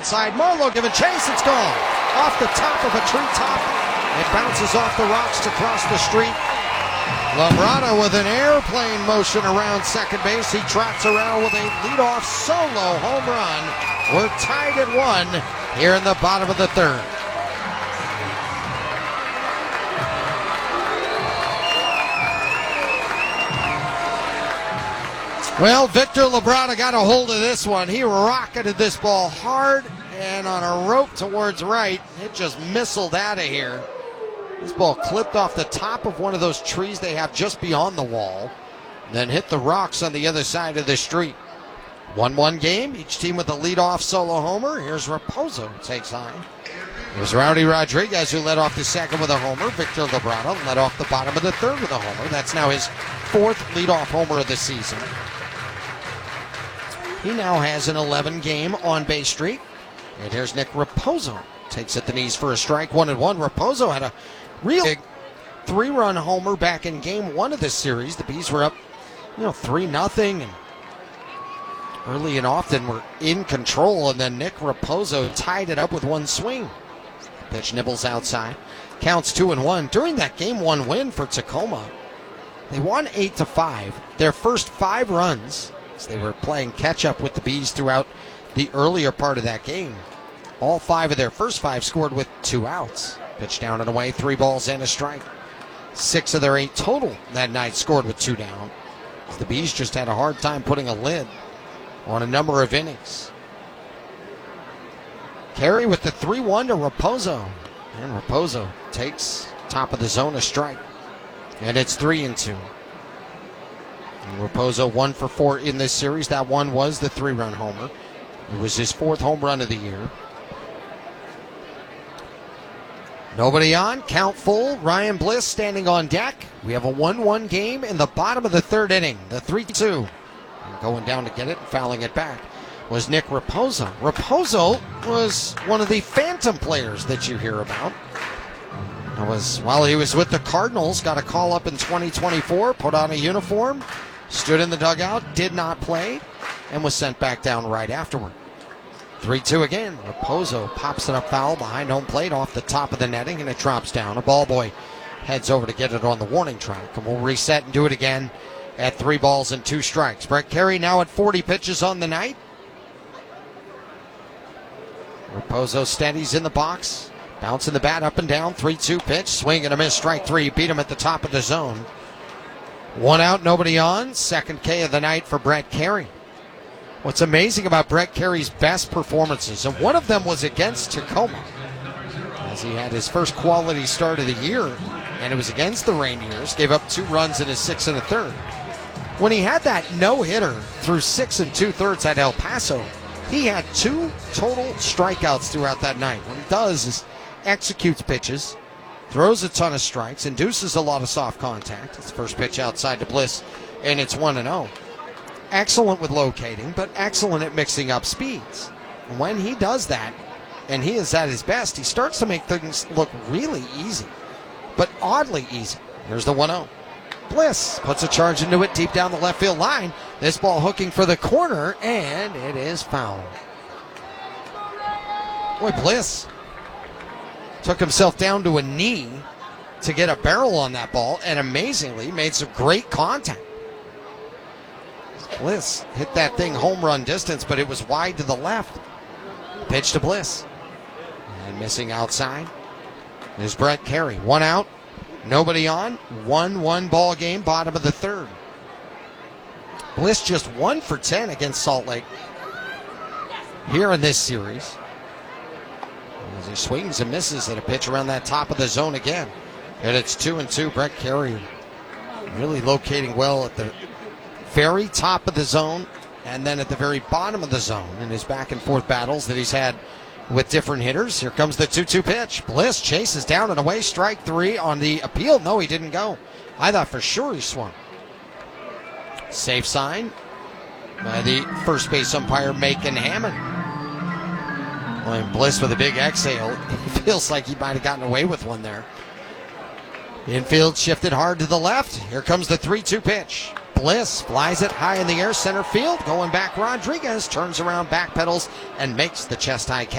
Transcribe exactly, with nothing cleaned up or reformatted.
outside. Marlowe giving chase. It's gone. Off the top of a treetop. It bounces off the rocks to cross the street. Labrada with an airplane motion around second base. He trots around with a leadoff solo home run. We're tied at one here in the bottom of the third. Well, Victor Labrada got a hold of this one. He rocketed this ball hard and on a rope towards right. It just missiled out of here. This ball clipped off the top of one of those trees they have just beyond the wall, then hit the rocks on the other side of the street. one one game, each team with a leadoff solo homer. Here's Raposo takes on. Here's Rowdy Rodriguez, who led off the second with a homer. Victor Labrada led off the bottom of the third with a homer. That's now his fourth leadoff homer of the season. He now has an eleven-game on-base streak. And here's Nick Raposo. Takes at the knees for a strike, one and one. Raposo had a real big three-run homer back in game one of this series. The Bees were up, you know, three nothing, and early and often were in control, and then Nick Raposo tied it up with one swing. Pitch nibbles outside. Counts two and one. During that game one win for Tacoma, they won eight to five. Their first five runs, as they were playing catch-up with the Bees throughout the earlier part of that game. All five of their first five scored with two outs. Pitch down and away, three balls and a strike. Six of their eight total that night scored with two down. The Bees just had a hard time putting a lid on a number of innings. Carey with the three one to Raposo. And Raposo takes top of the zone a strike. And it's three and two. And Raposo one for four in this series. That one was the three-run homer. It was his fourth home run of the year. Nobody on, count full. Ryan Bliss standing on deck. We have a one one game in the bottom of the third inning. The three two. And going down to get it and fouling it back was Nick Raposo. Raposo was one of the phantom players that you hear about. It was while he was with the Cardinals, got a call up in twenty twenty-four, put on a uniform, stood in the dugout, did not play, and was sent back down right afterward. three two again. Raposo pops it up foul behind home plate off the top of the netting, and it drops down. A ball boy heads over to get it on the warning track, and we'll reset and do it again at three balls and two strikes. Brett Carey now at forty pitches on the night. Raposo steadies in the box, bouncing the bat up and down. three two pitch, swing and a miss, strike three. Beat him at the top of the zone. One out, nobody on. Second K of the night for Brett Carey. What's amazing about Brett Carey's best performances, and one of them was against Tacoma, as he had his first quality start of the year, and it was against the Rainiers, gave up two runs in his six and a third. When he had that no-hitter through six and two-thirds at El Paso, he had two total strikeouts throughout that night. What he does is executes pitches, throws a ton of strikes, induces a lot of soft contact. It's first pitch outside to Bliss, and it's one and oh. Excellent with locating, but excellent at mixing up speeds. When he does that, and he is at his best, he starts to make things look really easy, but oddly easy. Here's the one oh. Bliss puts a charge into it deep down the left field line. This ball hooking for the corner, and it is foul. Boy, Bliss took himself down to a knee to get a barrel on that ball, and amazingly made some great contact. Bliss hit that thing home run distance, but it was wide to the left. Pitch to Bliss. And missing outside is Brett Carey. One out, nobody on. one one ball game, bottom of the third. Bliss just one for ten against Salt Lake here in this series, as he swings and misses at a pitch around that top of the zone again. And it's two and two. Brett Carey really locating well at the very top of the zone and then at the very bottom of the zone in his back and forth battles that he's had with different hitters. Here comes the two two pitch. Bliss chases down and away. Strike three on the appeal. No, he didn't go. I thought for sure he swung. Safe sign by the first base umpire, Macon Hammond. Well, Bliss with a big exhale. It feels like he might have gotten away with one there. Infield shifted hard to the left. Here comes the three two pitch. Bliss flies it high in the air, center field. Going back, Rodriguez turns around, backpedals, and makes the chest high catch.